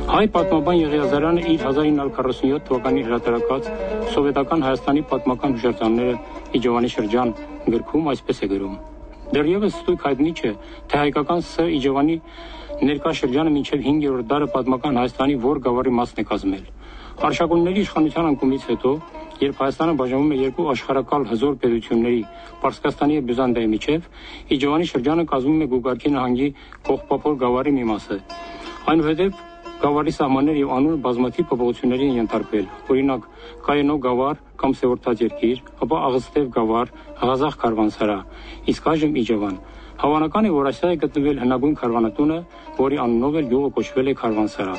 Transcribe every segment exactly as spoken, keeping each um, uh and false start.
Հայ պատմաբան Եղիազարյանը իր հազար ինը հարյուր քառասունյոթ թվականի հրատարակած Սովետական Հայաստանի պատմական հուշարձանները Իջևանի շրջան գրքում այսպես է գրում. Դեռևս ստույգ հայտնի չէ, թե հայկական Ս Իջևանի ներկա շրջանը մինչև հինգերորդ դարը պատմական Հայաստանի որ գավառի մասն է կազմել։ Արշակունների իշխանության անկումից հետո, երբ Հայաստանը բաժանվում է երկու աշխարհակալ հզոր պետությունների՝ Պարսկաստանի և Բյուզանդիայի միջև, Իջևանի շրջանը կազմում է Գուգարքի նահանգի Կողբափոր գավառի մի մասը։ Այնուհետև գավառի սահմանները և անունը բազմաթիվ փոփոխությունների են ենթարկվել, օրինակ Կայենո գավառ կամ Սևորթած երկիր, ապա Աղստև գավառ, Ղազախ քարվանսարա, իսկ այժմ Իջևան։ Հավանական է, որ այստեղ է գտնվել հնագույն քարվանատունը, որի անունով էլ գյուղը կոչվել է Քարվանսարա։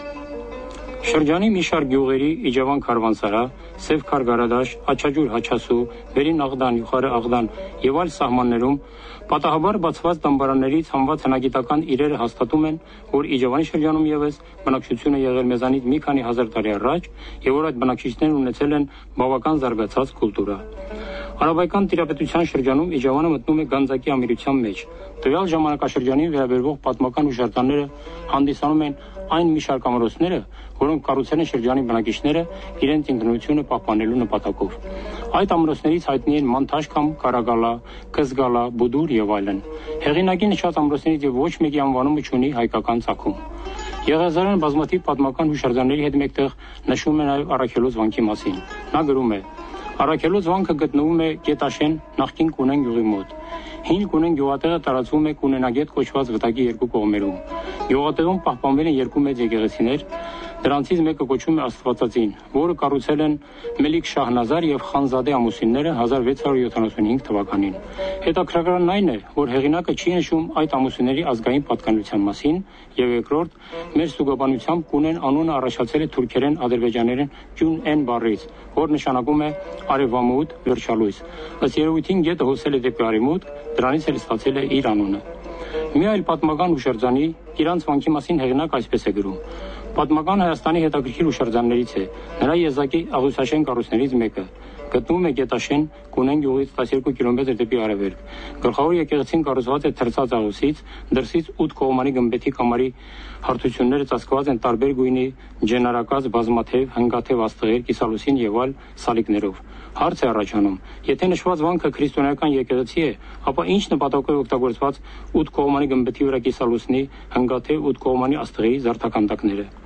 Շրջանի մի շարք գյուղերի Իջևան քարվանսարա, Սև քարգարադաշ, Աչաջուր Հաչասու, Վերին Աղդան, Յուխարը Աղդան և այլ սահմաններում պատահաբար բացված դամբարաններից հանված հնագիտական իրերը հաստատում են, որ Իջևանի շրջանում ևս բնակչություն է եղել մեզանից մի քանի հազար տարի առաջ և որ այդ բնակիչներն ունեցել են բավական զարգացած կուլտուրա։ Արաբայական տիրապետության շրջանում Իջևանը մտնում է Գանձակի ամիրության մեջ։ Տվյալ ժամանակաշրջանին վերաբերվող պատմական հուշարձանները հանդիսանում են այն մի շարք ամրոցները, որոնք կառուցել են շրջանի բնակիչները իրենց ինքնությունը պահպանելու նպատակով։ Այդ ամրոցներից հայտնի են Մանթաշկամ, Կարագալա, Կզգալա, Բուդուր և այլն։ Հեղինակի նշած ամրոցներից և ոչ մեկի անվանումը չունի հայկական ծագում։ Եղիազարյանը բազմաթիվ պատմական հուշարձանների հետ մեկտեղ նշում է նաև Առաքելոց վանքի մասին։ Նա գրում է. Առաքելոց վանքը գտնվում է Գետաշեն նախկին Կունեն գյուղի մոտ։ Հին Կունեն գյուղատեղը տարածվում է Կունենագետ կոչված վտակի երկու կողմերում։ Գյուղատեղում պահպանվել են երկու մեծ եկեղեցիներ, դրանցից մեկը կոչվում է Աստվածածին, որը կառուցել են Մելիք Շահնազար և Խանզադե ամուսինները հազար վեց հարյուր յոթանասունհինգ թվականին։ Հետաքրքրական այն է, որ հեղինակը չի նշում այդ ամուսինների ազգային պատկանելության մասին, և երկրորդ, մեր ստուգաբանությամբ Կունեն անունը առաջացել է թուրքերեն ադրբեջաներեն Կյուն Էն բառից, որ նշանակում է արևամուտ, վերջալույս։ Ըստ երևույթին գետը հոսել է դեպի արևմուտք, դրանից էլ ստացել է իր անունը։ Մի այլ պատմական հուշարձանի Կիրանց վանքի մասին հեղինակ այսպես է գրում. Պատմական Հայաստանի հետաքրքիր հուշարձաններից է, նրա եզակի Աղյուսաշեն կառույցներից մեկը։ Գտնվում է Գետաշեն, Կունեն գյուղից տասներկու կիլոմետր դեպի արևելք։ Գլխավոր եկեղեցին կառուցված է թրծած աղյուսից, դրսից ութ կողմանի գմբեթի կամարի հարթությունները ծածկված են տարբեր գույնի, ջենարակած, բազմաթև, հնգաթև աստղեր, կիսալուսին և այլ սալիկներով։ Հարց է առաջանում. եթե նշված վանքը քրիստոնեական եկեղեցի է, ապա ինչ նպատակով է օգտագործված ութ կողմանի գմբեթի վրա կիսալուսնի, հնգաթև ութ կողմանի աստղերի զարդաքանդակները։